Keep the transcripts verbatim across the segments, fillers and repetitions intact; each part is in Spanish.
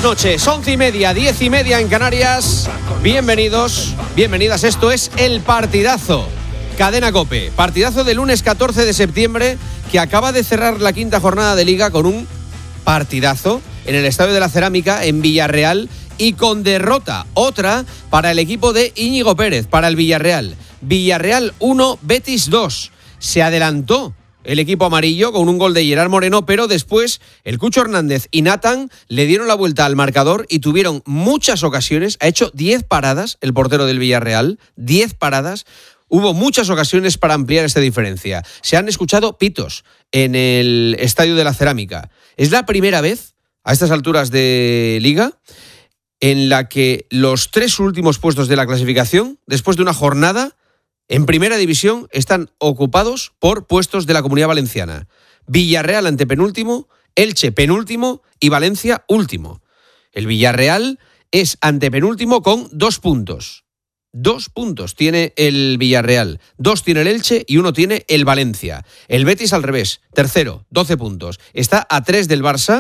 noches, once y media, diez y media en Canarias. Bienvenidos, bienvenidas. Esto es El Partidazo, Cadena COPE. Partidazo del lunes catorce de septiembre, que acaba de cerrar la quinta jornada de Liga con un partidazo en el Estadio de la Cerámica, en Villarreal, y con derrota, otra para el equipo de Íñigo Pérez, para el Villarreal. Villarreal uno, Betis dos. Se adelantó el equipo amarillo con un gol de Gerard Moreno, pero después el Cucho Hernández y Nathan le dieron la vuelta al marcador y tuvieron muchas ocasiones. Ha hecho diez paradas el portero del Villarreal, diez paradas. Hubo muchas ocasiones para ampliar esta diferencia. Se han escuchado pitos en el Estadio de la Cerámica. Es la primera vez a estas alturas de Liga en la que los tres últimos puestos de la clasificación, después de una jornada en Primera División, están ocupados por puestos de la Comunidad Valenciana. Villarreal antepenúltimo, Elche penúltimo y Valencia último. El Villarreal es antepenúltimo con dos puntos. Dos puntos tiene el Villarreal, dos tiene el Elche y uno tiene el Valencia. El Betis al revés, tercero, doce puntos. Está a tres del Barça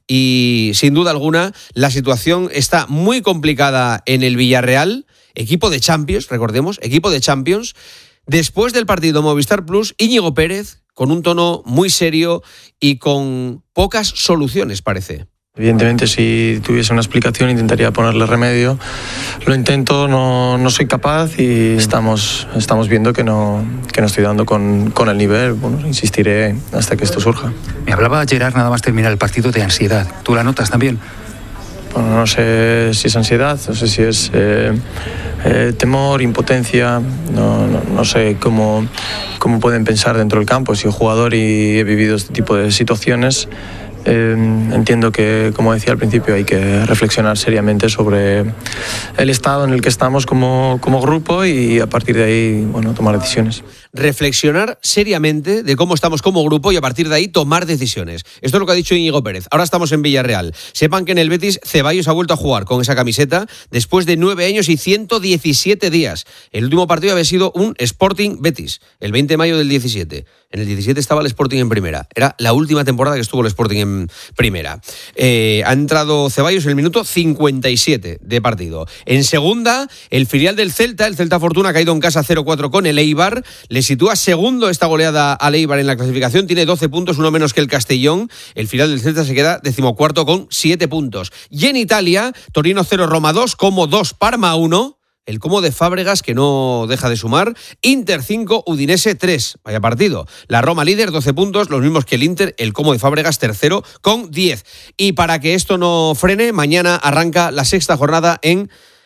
y sin duda alguna la situación está muy complicada en el Villarreal. Equipo de Champions, recordemos, equipo de Champions. Después del partido Movistar Plus, Íñigo Pérez, con un tono muy serio y con pocas soluciones, parece. Evidentemente, si tuviese una explicación intentaría ponerle remedio. Lo intento, no, no soy capaz y estamos, estamos viendo que no, que no estoy dando con, con el nivel. Bueno, insistiré hasta que esto surja. Me hablaba Gerard nada más terminar el partido de ansiedad. ¿Tú la notas también? Bueno, no sé si es ansiedad, no sé si es eh, eh, temor, impotencia, no, no, no sé cómo, cómo pueden pensar dentro del campo. He sido jugador y he vivido este tipo de situaciones. Eh, entiendo que, como decía al principio, hay que reflexionar seriamente sobre el estado en el que estamos como, como grupo y a partir de ahí, bueno, tomar decisiones. Reflexionar seriamente de cómo estamos como grupo y a partir de ahí tomar decisiones. Esto es lo que ha dicho Íñigo Pérez. Ahora estamos en Villarreal. Sepan que en el Betis Ceballos ha vuelto a jugar con esa camiseta después de nueve años y ciento diecisiete días. El último partido había sido un Sporting Betis, el veinte de mayo del diecisiete. En el diecisiete estaba el Sporting en primera. Era la última temporada que estuvo el Sporting en primera. Eh, ha entrado Ceballos en el minuto cincuenta y siete de partido. En segunda, el filial del Celta, el Celta Fortuna, ha caído en casa cero cuatro con el Eibar. Le sitúa segundo esta goleada al Eibar en la clasificación. Tiene doce puntos, uno menos que el Castellón. El filial del Celta se queda decimocuarto con siete puntos. Y en Italia, Torino cero, Roma dos, Como dos, Parma uno. El Como de Fábregas, que no deja de sumar. Inter cinco, Udinese tres. Vaya partido. La Roma líder, doce puntos, los mismos que el Inter. El Como de Fábregas tercero con diez. Y para que esto no frene, mañana arranca la sexta jornada en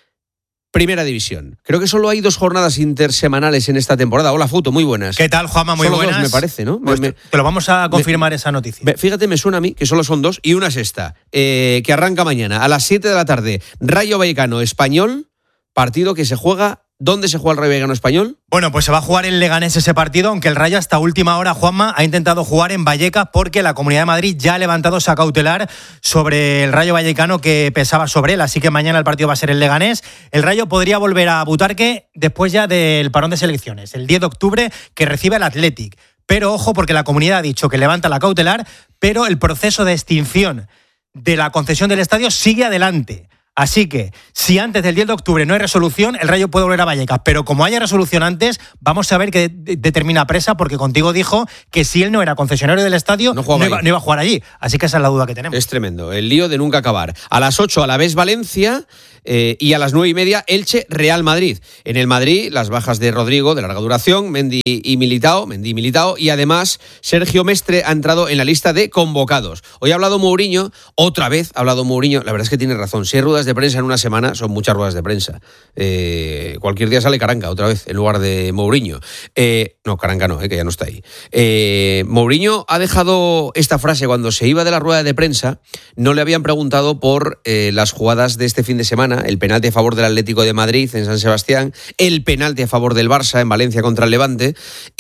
Primera División. Creo que solo hay dos jornadas intersemanales en esta temporada. Hola, Futo, muy buenas. ¿Qué tal, Juanma? Muy solo buenas. Dos, me parece, ¿no? Pues me, te lo vamos a confirmar me, esa noticia. Fíjate, me suena a mí que solo son dos y una es esta, eh, que arranca mañana a las siete de la tarde. Rayo Vallecano Español. Partido que se juega. ¿Dónde se juega el Rayo Vallecano Español? Bueno, pues se va a jugar en Leganés ese partido, aunque el Rayo hasta última hora, Juanma, ha intentado jugar en Vallecas porque la Comunidad de Madrid ya ha levantado esa cautelar sobre el Rayo Vallecano que pesaba sobre él, así que mañana el partido va a ser en Leganés. El Rayo podría volver a Butarque después ya del parón de selecciones, el diez de octubre, que recibe al Athletic. Pero ojo, porque la Comunidad ha dicho que levanta la cautelar, pero el proceso de extinción de la concesión del estadio sigue adelante. Así que, si antes del diez de octubre no hay resolución, el Rayo puede volver a Vallecas. Pero como haya resolución antes, vamos a ver qué de- determina Presa, porque contigo dijo que si él no era concesionario del estadio, no, no, iba, no iba a jugar allí. Así que esa es la duda que tenemos. Es tremendo, el lío de nunca acabar. A las ocho a la vez Valencia eh, y a las nueve y media Elche Real Madrid. En el Madrid, las bajas de Rodrigo, de larga duración, Mendy y Militao, Mendy y Militao, y además Sergio Mestre ha entrado en la lista de convocados. Hoy ha hablado Mourinho, otra vez ha hablado Mourinho, la verdad es que tiene razón, si hay ruedas de prensa en una semana, son muchas ruedas de prensa. Eh, cualquier día sale Caranca otra vez, en lugar de Mourinho. Eh, no, Caranca no, eh, que ya no está ahí. Eh, Mourinho ha dejado esta frase cuando se iba de la rueda de prensa, no le habían preguntado por eh, las jugadas de este fin de semana, el penalti a favor del Atlético de Madrid en San Sebastián, el penalti a favor del Barça en Valencia contra el Levante,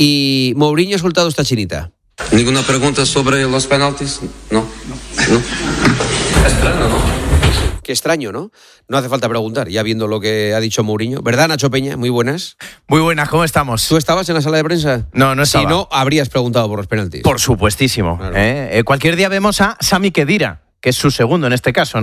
y Mourinho ha soltado esta chinita. ¿Ninguna pregunta sobre los penaltis? No. No. ¿No? Extraño, ¿no? Qué extraño, ¿no? No hace falta preguntar, ya viendo lo que ha dicho Mourinho. ¿Verdad, Nacho Peña? Muy buenas. Muy buenas, ¿cómo estamos? ¿Tú estabas en la sala de prensa? No, no estaba. Si no, habrías preguntado por los penaltis. Por supuestísimo. Claro. ¿eh? Eh, cualquier día vemos a Sami Khedira, que es su segundo en este caso, ¿no?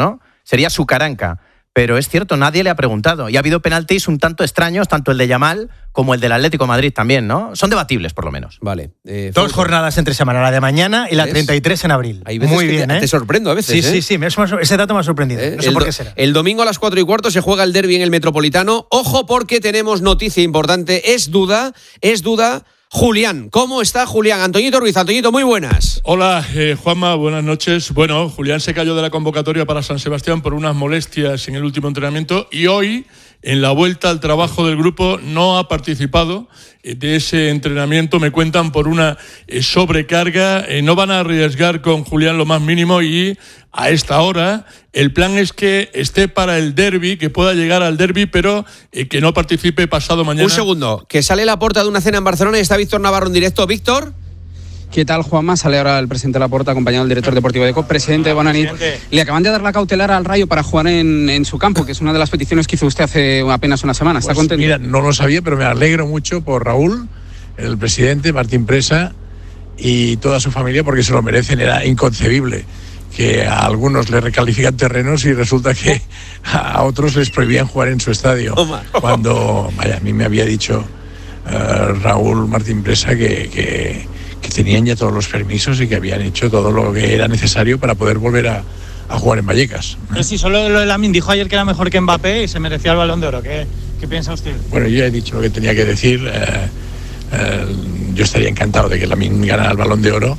sería su caranca. Pero es cierto, nadie le ha preguntado. Y ha habido penaltis un tanto extraños, tanto el de Yamal como el del Atlético de Madrid también, ¿no? Son debatibles, por lo menos. Vale. Eh, Dos jornadas entre semana, la de mañana y la treinta y tres en abril. Hay veces Muy que bien, te, ¿eh? te sorprendo a veces, Sí, ¿eh? sí, sí, eso, ese dato me ha sorprendido. ¿Eh? No sé el, por do- qué será. el domingo a las cuatro y cuarto se juega el derbi en el Metropolitano. Ojo porque tenemos noticia importante. Es duda, es duda... Julián, ¿cómo está Julián? Antoñito Ruiz, Antoñito, muy buenas. Hola, eh, Juanma, buenas noches. Bueno, Julián se cayó de la convocatoria para San Sebastián por unas molestias en el último entrenamiento y hoy, en la vuelta al trabajo del grupo, no ha participado de ese entrenamiento. Me cuentan por una eh, sobrecarga. Eh, no van a arriesgar con Julián lo más mínimo y a esta hora el plan es que esté para el derbi, que pueda llegar al derbi, pero eh, que no participe pasado mañana. Un segundo, que sale Laporta de una cena en Barcelona y está Víctor Navarro en directo. Víctor. ¿Qué tal, Juanma? Sale ahora el presidente Laporta, acompañado del director deportivo de COP. Presidente, buenas noches. Le acaban de dar la cautelar al Rayo para jugar en, en su campo, que es una de las peticiones que hizo usted hace apenas una semana. ¿Está pues contento? Mira, no lo sabía, pero me alegro mucho por Raúl, el presidente, Martín Presa y toda su familia, porque se lo merecen. Era inconcebible que a algunos le recalifican terrenos y resulta que a otros les prohibían jugar en su estadio. Cuando, vaya, a mí me había dicho uh, Raúl Martín Presa que, que, que tenían ya todos los permisos y que habían hecho todo lo que era necesario para poder volver a, a jugar en Vallecas. Pero sí, solo lo de Lamine dijo ayer que era mejor que Mbappé y se merecía el Balón de Oro. ¿Qué, qué piensa usted? Bueno, yo ya he dicho lo que tenía que decir. Eh, eh, yo estaría encantado de que Lamine ganara el Balón de Oro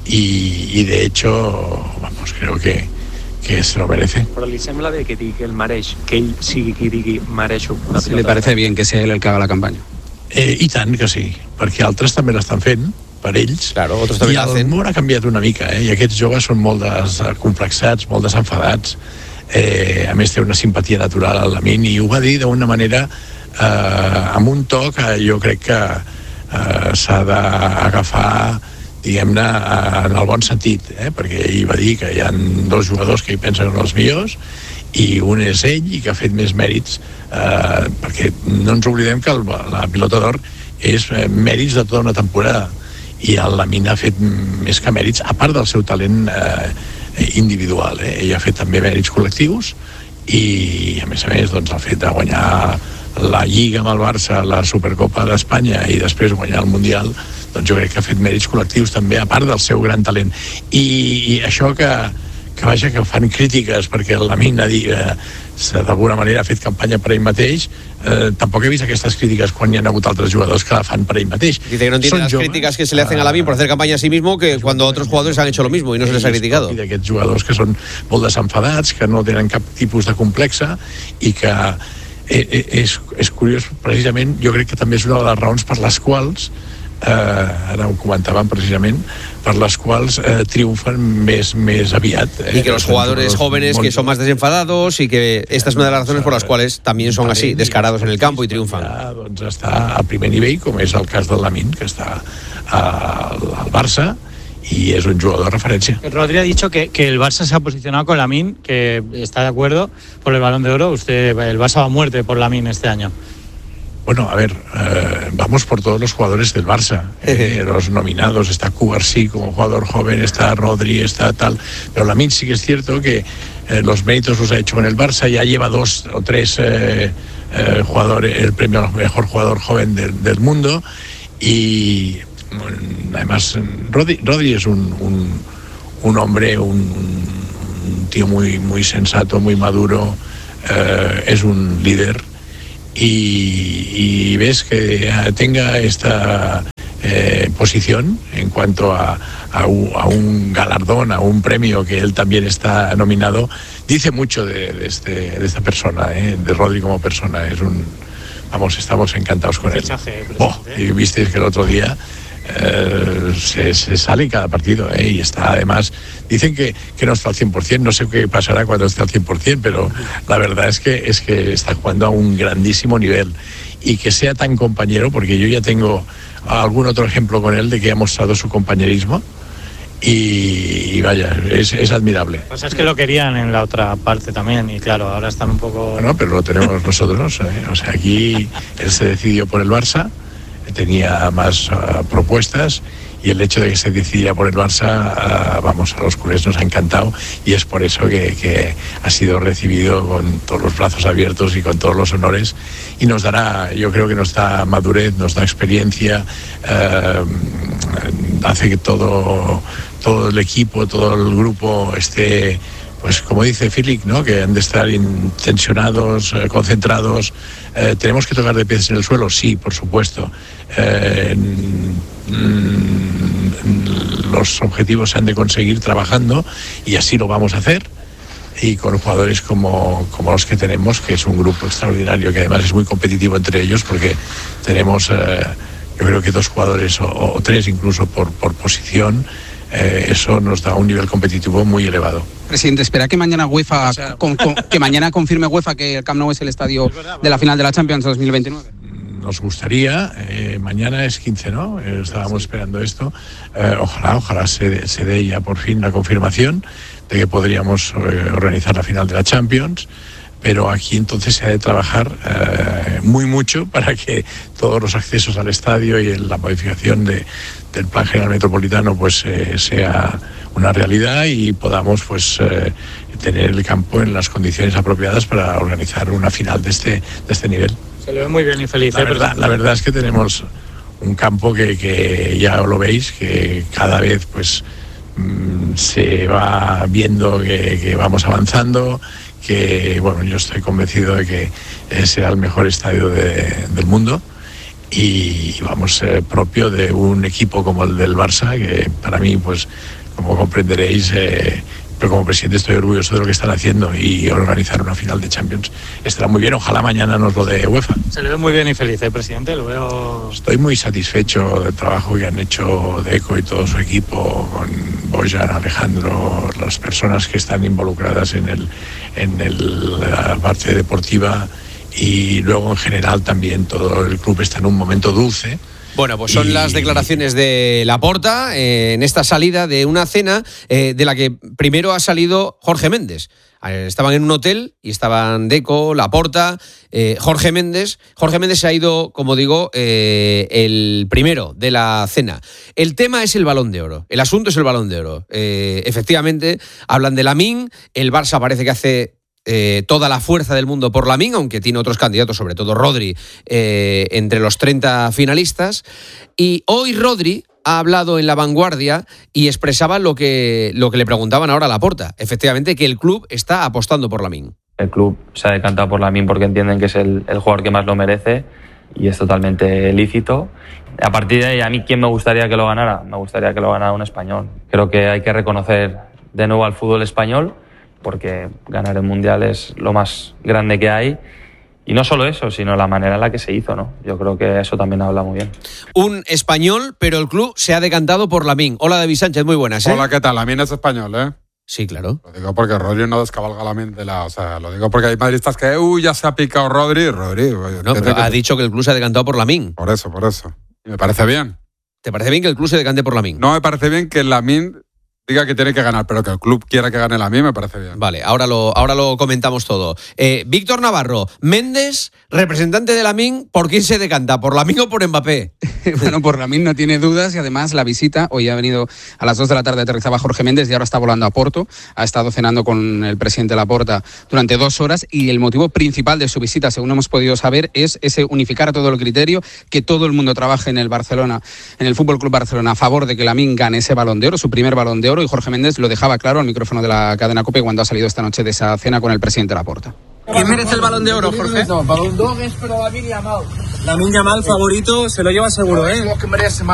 y, y de hecho, vamos, creo que, que se lo merece. Però li sembla bé que digui que el mereix, que ell sigui qui digui mereixo una ¿Le parece bien que sea él el que haga la campaña? Eh, I tant que sí, perquè altres també l'estan fent per ells. Claro, otros també I el l'hacen. món ha canviat una mica, eh? I aquests joves són molt descomplexats, molt desenfadats. Eh, a més, té una simpatia natural al Lamine i ho va dir d'una manera eh, amb un to que jo crec que eh, s'ha d'agafar, diguem-ne, en el bon sentit, eh? Perquè ell va dir que hi ha dos jugadors que hi pensen en els millors i un és ell i que ha fet més mèrits, eh, perquè no ens oblidem que el, la pilota d'or és eh, mèrits de tota una temporada i el Lamine ha fet més que mèrits, a part del seu talent eh, individual, eh? Ell ha fet també mèrits col·lectius i a més a més doncs, el fet de guanyar la Lliga amb el Barça, la Supercopa d'Espanya i després guanyar el Mundial, doncs jo crec que ha fet mèrits col·lectius també, a part del seu gran talent. I, i això que, que vaja, que fan crítiques perquè el Lamine ha dit, eh, d'alguna manera ha fet campanya per ell mateix, eh, tampoc he vist aquestes crítiques quan hi ha hagut altres jugadors que la fan per ell mateix. Dice que no entiende Són las joves, críticas que se le hacen a Lamine por hacer campaña a sí mismo que cuando otros jugadores han hecho lo mismo y no se les ha criticado. I d'aquests jugadors que són molt desenfadats, que no tenen cap tipus de complexa i que és, és curiós, precisament, jo crec que també és una de les raons per les quals eh, ara ho comentàvem precisament, per les quals eh, triomfen més, més aviat. Eh, y que los jugadores jóvenes que son más desenfadados y que esta es una de las razones por las cuales también son así, descarados en el campo y triunfan. Ja, doncs està a primer nivell, com és el cas del Lamine, que està al, al Barça y es un jugador de referencia. Rodri ha dicho que, que el Barça se ha posicionado con Lamine, que está de acuerdo por el Balón de Oro. Usted, el Barça va a muerte por Lamine este año. Bueno, a ver, eh, vamos por todos los jugadores del Barça, eh, los nominados. Está Cubarsí como jugador joven, está Rodri, está tal. Pero Lamine sí que es cierto que eh, los méritos los ha hecho con el Barça. Ya lleva dos o tres eh, eh, jugadores, el premio al mejor jugador joven del, del mundo. Y además Rodri, Rodri es un, un, un hombre, un, un tío muy, muy sensato, muy maduro, eh, es un líder y, y ves que tenga esta eh, posición en cuanto a, a, un, a un galardón, a un premio que él también está nominado, dice mucho de, de, este, de esta persona, eh, de Rodri como persona. Es un, vamos, estamos encantados con él. Oh, y visteis que el otro día Eh, se, se sale en cada partido, eh, y está además, dicen que, que no está al cien por ciento, no sé qué pasará cuando esté al cien por ciento, pero la verdad es que, es que está jugando a un grandísimo nivel y que sea tan compañero, porque yo ya tengo algún otro ejemplo con él de que ha mostrado su compañerismo y, y vaya, es, es admirable. Pues es que lo querían en la otra parte también y claro, ahora están un poco... Bueno, pero lo tenemos nosotros, eh, o sea, aquí él se decidió por el Barça, tenía más uh, propuestas y el hecho de que se decidiera por el Barça, uh, vamos, a los culés nos ha encantado, y es por eso que, que ha sido recibido con todos los brazos abiertos y con todos los honores, y nos dará, yo creo que nos da madurez, nos da experiencia, uh, hace que todo, todo el equipo, todo el grupo esté, pues como dice Filic, ¿no?, que han de estar tensionados, eh, concentrados. Eh, ¿Tenemos que tocar de pies en el suelo? Sí, por supuesto. Eh, mm, los objetivos se han de conseguir trabajando, y así lo vamos a hacer. Y con jugadores como, como los que tenemos, que es un grupo extraordinario, que además es muy competitivo entre ellos, porque tenemos, eh, yo creo que dos jugadores o, o tres incluso por, por posición. Eh, eso nos da un nivel competitivo muy elevado. Presidente, espera que mañana UEFA, o sea, con, con, que mañana confirme UEFA que el Camp Nou es el estadio de la final de la Champions dos mil veintinueve. Nos gustaría, eh, mañana es quince, ¿no? Eh, estábamos sí. esperando esto. Eh, ojalá, ojalá se, se dé ya por fin la confirmación de que podríamos eh, organizar la final de la Champions. Pero aquí entonces se ha de trabajar eh, muy mucho para que todos los accesos al estadio y en la modificación de, del plan general metropolitano pues eh, sea una realidad, y podamos pues eh, tener el campo en las condiciones apropiadas para organizar una final de este, de este nivel. Se le ve muy bien y feliz. La, ¿eh? verdad, la verdad es que tenemos un campo que, que ya lo veis, que cada vez pues mmm, se va viendo que, que vamos avanzando, que bueno, yo estoy convencido de que sea el mejor estadio de, del mundo, y vamos, eh, propio de un equipo como el del Barça, que para mí, pues como comprenderéis, eh, pero como presidente estoy orgulloso de lo que están haciendo, y organizar una final de Champions estará muy bien. Ojalá mañana nos lo dé UEFA. Se le ve muy bien y feliz, ¿eh, presidente? Lo veo... Estoy muy satisfecho del trabajo que han hecho Deco y todo su equipo, con Bojan, Alejandro, las personas que están involucradas en, el, en el, la parte deportiva, y luego en general también todo el club está en un momento dulce. Bueno, pues son y... las declaraciones de Laporta eh, en esta salida de una cena eh, de la que primero ha salido Jorge Méndez. Estaban en un hotel y estaban Deco, Laporta, eh, Jorge Méndez. Jorge Méndez se ha ido, como digo, eh, el primero de la cena. El tema es el Balón de Oro. El asunto es el Balón de Oro. Eh, efectivamente, hablan de Lamine. El Barça parece que hace eh, toda la fuerza del mundo por Lamine, aunque tiene otros candidatos, sobre todo Rodri, eh, entre los treinta finalistas. Y hoy Rodri ha hablado en La Vanguardia y expresaba lo que, lo que le preguntaban ahora a Laporta. Efectivamente, que el club está apostando por Lamine. El club se ha decantado por Lamine porque entienden que es el, el jugador que más lo merece, y es totalmente lícito. A partir de ahí, ¿a mí quién me gustaría que lo ganara? Me gustaría que lo ganara un español. Creo que hay que reconocer de nuevo al fútbol español, porque ganar el Mundial es lo más grande que hay. Y no solo eso, sino la manera en la que se hizo, ¿no? Yo creo que eso también habla muy bien. Un español, pero el club se ha decantado por Lamine. Hola, David Sánchez, muy buenas, ¿eh? Hola, ¿qué tal? Lamine es español, ¿eh? Sí, claro. Lo digo porque Rodri no descabalga la mente, la, o sea, lo digo porque hay madridistas que, uy, ya se ha picado Rodri, Rodri. No, pero que... ha dicho que el club se ha decantado por Lamine. Por eso, por eso. Y me parece bien. ¿Te parece bien que el club se decante por Lamine? No me parece bien que Lamine diga que tiene que ganar, pero que el club quiera que gane Lamine me parece bien. Vale, ahora lo, ahora lo comentamos todo. Eh, Víctor Navarro, Méndez, representante de Lamine, ¿por quién se decanta? ¿Por Lamine o por Mbappé? Bueno, por Lamine no tiene dudas, y además la visita, hoy ha venido a las dos de la tarde, aterrizaba Jorge Méndez y ahora está volando a Porto. Ha estado cenando con el presidente Laporta durante dos horas, y el motivo principal de su visita, según hemos podido saber, es ese unificar todo el criterio, que todo el mundo trabaje en el Barcelona, en el Fútbol Club Barcelona, a favor de que Lamine gane ese Balón de Oro, su primer Balón de Oro. Y Jorge Méndez lo dejaba claro al micrófono de la cadena COPE cuando ha salido esta noche de esa cena con el presidente Laporta. ¿Quién merece el Balón de Oro, Jorge? Balón de Oro es para Lamine Yamal. Lamine Yamal, favorito, se lo lleva seguro, ¿eh?